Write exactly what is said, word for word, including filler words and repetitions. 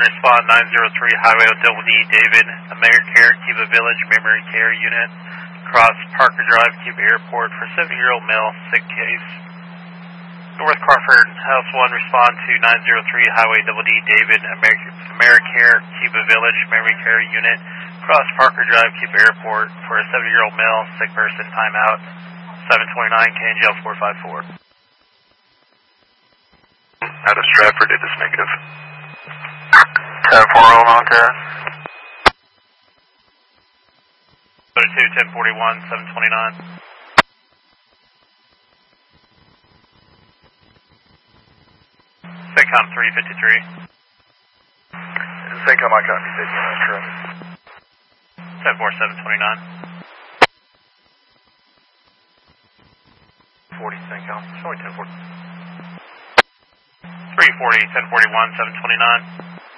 respond nine zero three Highway Double D, David, AmeriCare, Cuba Village, Memory Care Unit, cross Parker Drive, Cuba Airport for seventy-year-old male, sick case. North Crawford, House one, respond to nine zero three Highway Double D, David, AmeriCare, Cuba Village, Memory Care Unit, cross Parker Drive, Cuba Airport for a seventy-year-old male, sick person, timeout, seven twenty-nine, K N G L four five four. Out of Stratford, it is negative. ten four oh Montana. two, ten forty-one, seven twenty-nine. Syncom three fifty-three. Syncom, I copy, taking on traffic. ten four, seven twenty-nine. forty, Syncom. Show me ten forty. three forty, ten forty-one, seven twenty-nine.